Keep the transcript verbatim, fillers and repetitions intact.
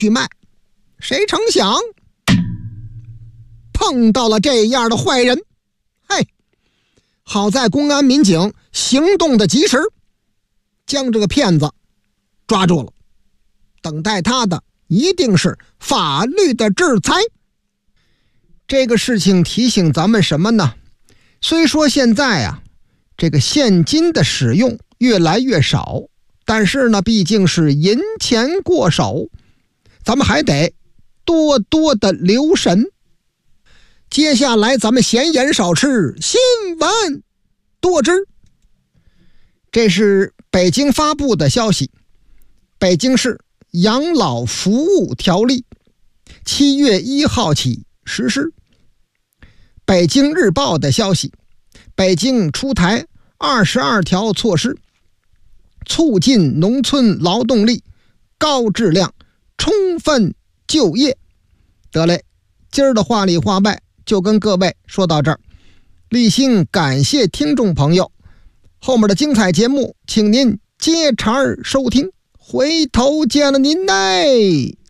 去卖。谁成想碰到了这样的坏人，嘿，好在公安民警行动的及时，将这个骗子抓住了，等待他的一定是法律的制裁。这个事情提醒咱们什么呢？虽说现在啊，这个现金的使用越来越少，但是呢，毕竟是银钱过手，咱们还得多多的留神。接下来咱们闲言少吃，新闻多知。这是北京发布的消息，北京市养老服务条例七月一号起实施。北京日报的消息，北京出台二十二条措施，促进农村劳动力高质量充分就业。得嘞，今儿的话里话外就跟各位说到这儿，立心感谢听众朋友，后面的精彩节目请您接茬收听，回头见了您嘞。